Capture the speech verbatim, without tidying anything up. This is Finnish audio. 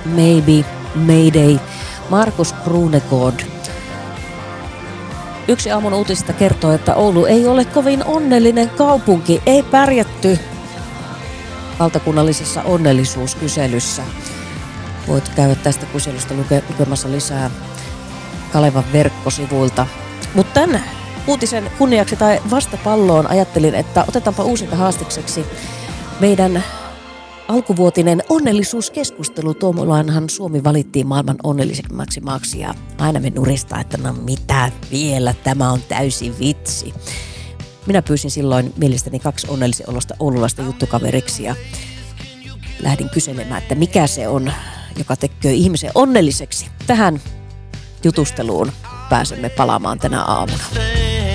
Maybe, Mayday, Markus Krunegård. Yksi aamun uutisista kertoo, että Oulu ei ole kovin onnellinen kaupunki. Ei pärjätty valtakunnallisessa onnellisuuskyselyssä. Voit käydä tästä kyselystä luke- lukemassa lisää Kalevan verkkosivuilta. Mutta tämän uutisen kunniaksi tai vastapalloon ajattelin, että otetaanpa uusinta haastikseksi meidän alkuvuotinen onnellisuuskeskustelu. Tuommoillaanhan Suomi valittiin maailman onnellisimmaksi maaksi ja aina me nuristaa, että no mitä vielä, tämä on täysi vitsi. Minä pyysin silloin mielestäni kaksi onnellisen olosta oululaista juttukaveriksi ja lähdin kyselemään, että mikä se on, joka tekee ihmisen onnelliseksi. Tähän jutusteluun pääsemme palaamaan tänä aamuna.